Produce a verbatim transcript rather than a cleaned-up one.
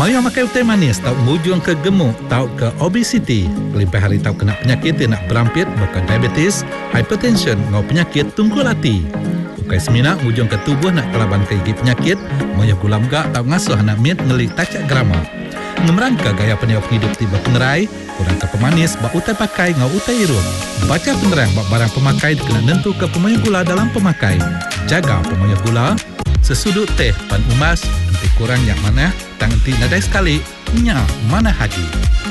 Maya makai teh manis tau mujung ke gemuk, tau ke obesiti. Kelimpah hari tau kena penyakit yang nak berampit, bukan diabetes, hypertension, ngau penyakit tunggul hati. Ukai semina mujung ke tubuh nak kelaban ke gigi penyakit, maya gulam gak tau ngasuh anak mit ngelik tacak grama. Ngemerangka gaya peniup hidup tiba pengerai, kurang ke pemanis, bak utai pakai ngau utai irun. Baca penerang bak barang pemakai kena nentu ke pemaya gula dalam pemakai. Jaga pemaya gula, sesudut teh pan umas, nanti kurang yang mana, tang nanti nadai sekali, nyak mana haji.